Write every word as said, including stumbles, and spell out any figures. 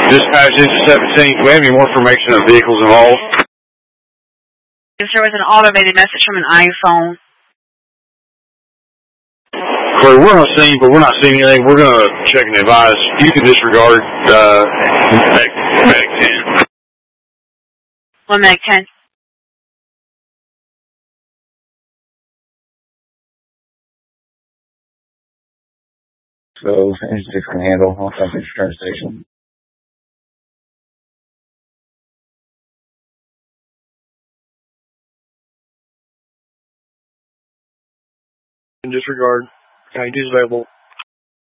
Dispatch seventeen, do we have any more information on vehicles involved? Yes, there was an automated message from an iPhone. Crew, we're on the scene, but we're not seeing anything. We're going to check and advise. You can disregard uh, Meg ten. One Meg ten. So, engine six can handle. I'll stop at your turn station. Disregard. County two is available.